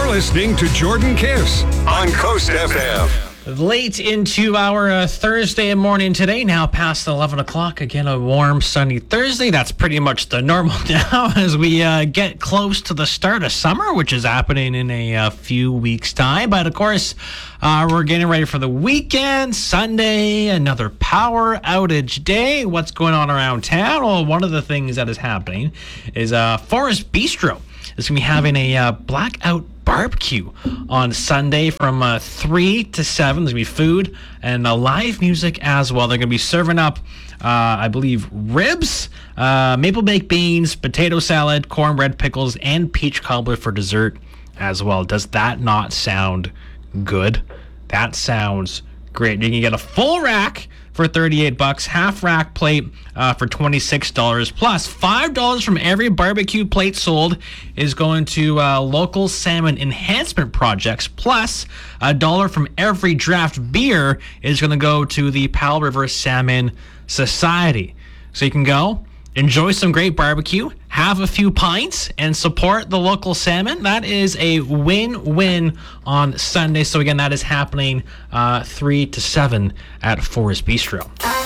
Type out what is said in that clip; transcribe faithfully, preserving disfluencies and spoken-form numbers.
You're listening to Jordan Kiss on Coast F M. Late into our uh, Thursday morning today, now past eleven o'clock. Again, a warm, sunny Thursday. That's pretty much the normal now as we uh, get close to the start of summer, which is happening in a uh, few weeks' time. But of course, uh, we're getting ready for the weekend. Sunday, another power outage day. What's going on around town? Well, one of the things that is happening is uh, Forest Bistro is going to be having a uh, blackout barbecue on Sunday from uh, three to seven. There's going to be food and uh, live music as well. They're going to be serving up, uh, I believe, ribs, uh, maple baked beans, potato salad, cornbread, pickles, and peach cobbler for dessert as well. Does that not sound good? That sounds great. You can get a full rack for thirty-eight bucks, half rack plate uh, for twenty-six dollars, plus five dollars from every barbecue plate sold is going to uh, local salmon enhancement projects, plus a dollar from every draft beer is going to go to the Powell River Salmon Society. So you can go, enjoy some great barbecue, have a few pints, and support the local salmon. That is a win-win on Sunday. So again, that is happening uh, three to seven at Forest Bistro.